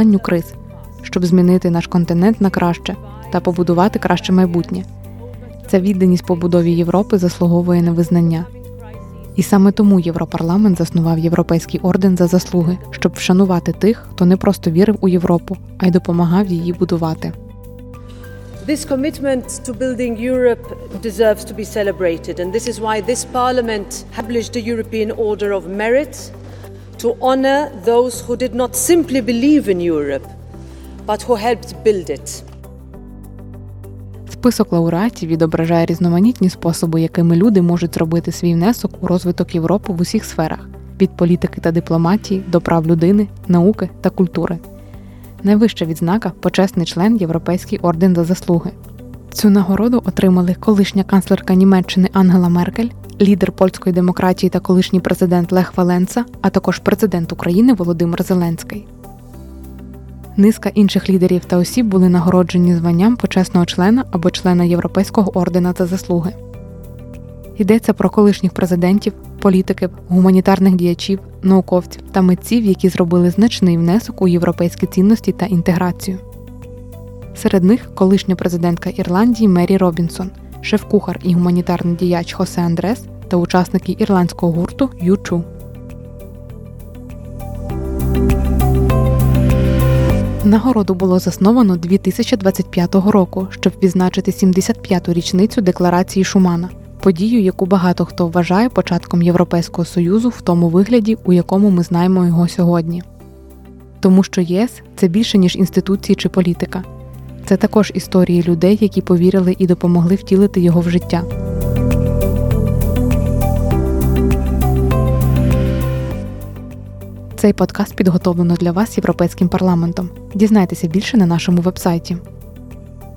подоланню криз, щоб змінити наш континент на краще та побудувати краще майбутнє. Ця відданість побудові Європи заслуговує на визнання. І саме тому Європарламент заснував Європейський орден за заслуги, щоб вшанувати тих, хто не просто вірив у Європу, а й допомагав її будувати. This commitment to building Europe deserves to be celebrated, and this is why this Parliament established the European Order of Merit to honor those who did not simply believe in Europe, but who helped build it. Список лауреатів відображає різноманітні способи, якими люди можуть зробити свій внесок у розвиток Європи в усіх сферах – від політики та дипломатії до прав людини, науки та культури. Найвища відзнака – почесний член Європейський орден за заслуги. Цю нагороду отримали колишня канцлерка Німеччини Ангела Меркель, лідер польської демократії та колишній президент Лех Валенса, а також президент України Володимир Зеленський. Низка інших лідерів та осіб були нагороджені званням почесного члена або члена Європейського ордена за заслуги. Йдеться про колишніх президентів, політиків, гуманітарних діячів, науковців та митців, які зробили значний внесок у європейські цінності та інтеграцію. Серед них колишня президентка Ірландії Мері Робінсон, шеф-кухар і гуманітарний діяч Хосе Андрес та учасники ірландського гурту U2. Нагороду було засновано 2025 року, щоб відзначити 75-ту річницю Декларації Шумана, подію, яку багато хто вважає початком Європейського Союзу в тому вигляді, у якому ми знаємо його сьогодні. Тому що ЄС – це більше, ніж інституції чи політика. Це також історії людей, які повірили і допомогли втілити його в життя. Цей подкаст підготовлено для вас Європейським парламентом. Дізнайтеся більше на нашому вебсайті.